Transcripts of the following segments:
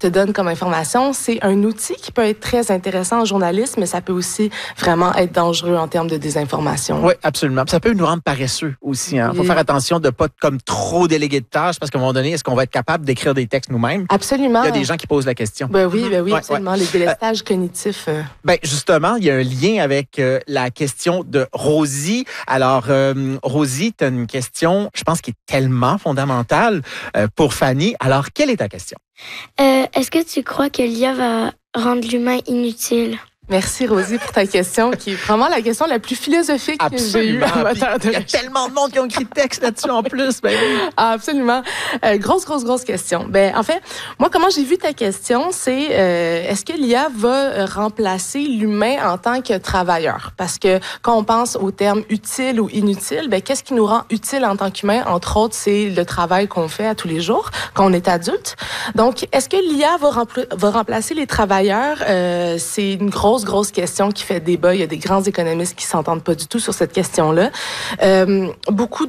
te donne comme information, c'est un outil qui peut être très intéressant en journalisme, mais ça peut aussi vraiment être dangereux en termes de désinformation. Oui, absolument. Puis ça peut nous rendre paresseux aussi. Il faut faire attention de ne pas comme trop déléguer de tâches parce qu'à un moment donné, est-ce qu'on va être capable d'écrire des textes nous-mêmes? Absolument. Il y a des gens qui posent la question. Ben oui, absolument. Les délestages cognitifs. Ben justement, il y a un lien avec la question de Rosie. Alors, Rosie, tu as une question, je pense, qui est tellement fondamentale pour Fanny. Alors, quelle est ta question? Est-ce que tu crois que l'IA va rendre l'humain inutile? Merci, Rosie, pour ta question, qui est vraiment la question la plus philosophique que j'ai eue à moteur de recherche. Il y a tellement de monde qui ont écrit de texte là-dessus en plus. Ben oui. Absolument. Grosse question. Ben, en fait, moi, comment j'ai vu ta question, c'est est-ce que l'IA va remplacer l'humain en tant que travailleur? Parce que quand on pense au terme utile ou inutile, ben, qu'est-ce qui nous rend utile en tant qu'humain? Entre autres, c'est le travail qu'on fait à tous les jours quand on est adulte. Donc, est-ce que l'IA va remplacer les travailleurs? C'est une grosse question qui fait débat. Il y a des grands économistes qui s'entendent pas du tout sur cette question-là. Beaucoup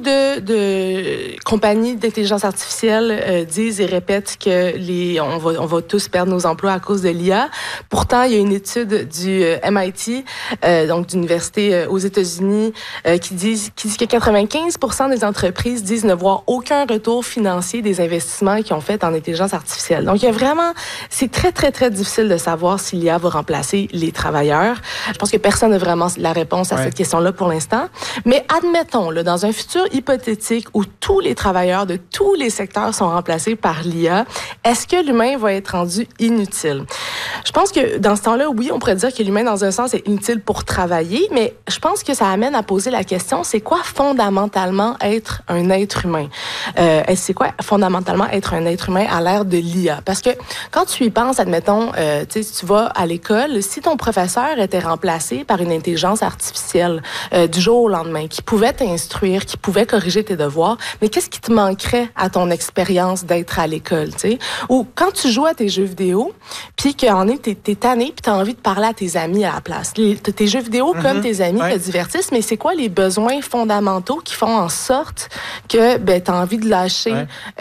de compagnies d'intelligence artificielle disent et répètent que on va tous perdre nos emplois à cause de l'IA. Pourtant, il y a une étude du MIT, donc d'université aux États-Unis, qui dit que 95% des entreprises disent ne voir aucun retour financier des investissements qu'ils ont fait en intelligence artificielle. Donc, il y a vraiment, c'est très, très, très difficile de savoir si l'IA va remplacer les travailleurs. Je pense que personne n'a vraiment la réponse à cette question-là pour l'instant. Mais admettons, là, dans un futur hypothétique où tous les travailleurs de tous les secteurs sont remplacés par l'IA, est-ce que l'humain va être rendu inutile? Je pense que dans ce temps-là, oui, on pourrait dire que l'humain, dans un sens, est inutile pour travailler, mais je pense que ça amène à poser la question, c'est quoi fondamentalement être un être humain? C'est quoi fondamentalement être un être humain à l'ère de l'IA? Parce que quand tu y penses, admettons, tu vas à l'école, si ton professeur était remplacé par une intelligence artificielle du jour au lendemain, qui pouvait t'instruire, qui pouvait corriger tes devoirs, mais qu'est-ce qui te manquerait à ton expérience d'être à l'école, tu sais? Ou quand tu joues à tes jeux vidéo, puis qu'en est t'es tanné, puis t'as envie de parler à tes amis à la place. Tes jeux vidéo, comme tes amis, te divertissent, mais c'est quoi les besoins fondamentaux qui font en sorte que t'as envie de lâcher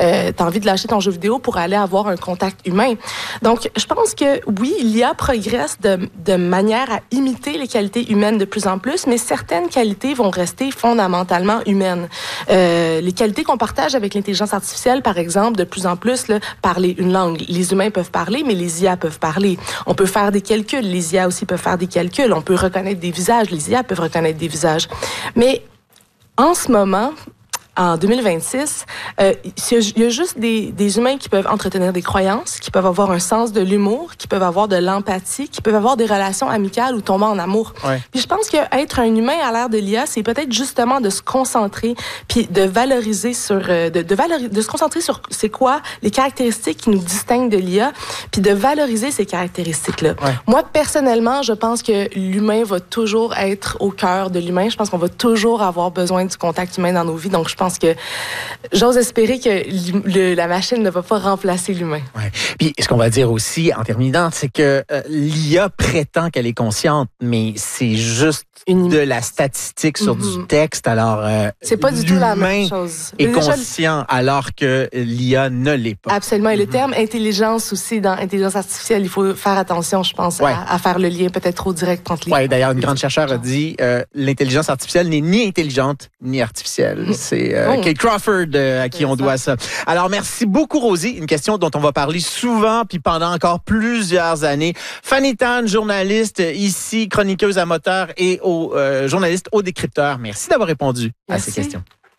ton jeu vidéo pour aller avoir un contact humain? Donc, je pense que oui, l'IA progresse de manière à imiter les qualités humaines de plus en plus, mais certaines qualités vont rester fondamentalement humaines. Les qualités qu'on partage avec l'intelligence artificielle, par exemple, de plus en plus, là, parler une langue. Les humains peuvent parler, mais les IA peuvent parler. On peut faire des calculs. Les IA aussi peuvent faire des calculs. On peut reconnaître des visages. Les IA peuvent reconnaître des visages. Mais en ce moment, en 2026, il y a juste des humains qui peuvent entretenir des croyances, qui peuvent avoir un sens de l'humour, qui peuvent avoir de l'empathie, qui peuvent avoir des relations amicales ou tomber en amour. Ouais. Puis je pense qu'être un humain à l'ère de l'IA, c'est peut-être justement de se concentrer puis de valoriser sur de se concentrer sur c'est quoi les caractéristiques qui nous distinguent de l'IA, puis de valoriser ces caractéristiques-là. Ouais. Moi personnellement, je pense que l'humain va toujours être au cœur de l'humain. Je pense qu'on va toujours avoir besoin du contact humain dans nos vies. Donc je pense que j'ose espérer que la machine ne va pas remplacer l'humain. Ouais. Puis, ce qu'on va dire aussi, en terminant, c'est que l'IA prétend qu'elle est consciente, mais c'est juste de la statistique sur du texte. Alors, c'est pas du tout la même chose. Est conscient alors que l'IA ne l'est pas. Absolument. Et le terme intelligence aussi, dans intelligence artificielle, il faut faire attention, je pense, à faire le lien peut-être trop direct entre les deux. Oui, d'ailleurs, une grande chercheure a dit l'intelligence artificielle n'est ni intelligente ni artificielle. C'est Kate Crawford à qui on doit ça. Alors, merci beaucoup, Rosie. Une question dont on va parler souvent puis pendant encore plusieurs années. Fanny Tan, journaliste ici, chroniqueuse à moteur et journaliste au décrypteur. Merci d'avoir répondu à ces questions.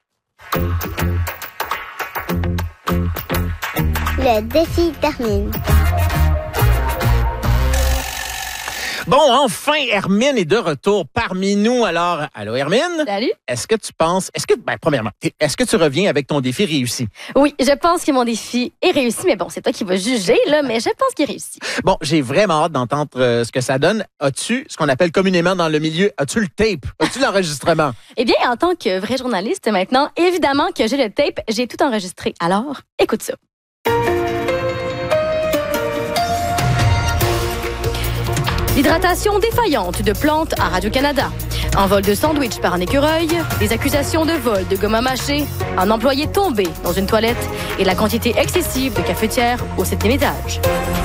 Le défi termine. Bon, enfin, Hermine est de retour parmi nous. Alors, allô Hermine? Salut. Premièrement, est-ce que tu reviens avec ton défi réussi? Oui, je pense que mon défi est réussi, mais bon, c'est toi qui vas juger, là, mais je pense qu'il est réussi. Bon, j'ai vraiment hâte d'entendre ce que ça donne. As-tu, ce qu'on appelle communément dans le milieu, as-tu le tape? As-tu l'enregistrement? Eh bien, en tant que vrai journaliste maintenant, évidemment que j'ai le tape, j'ai tout enregistré. Alors, écoute ça. L'hydratation défaillante de plantes à Radio-Canada. Un vol de sandwich par un écureuil, des accusations de vol de gomme à mâcher, un employé tombé dans une toilette et la quantité excessive de cafetière au 7e étage.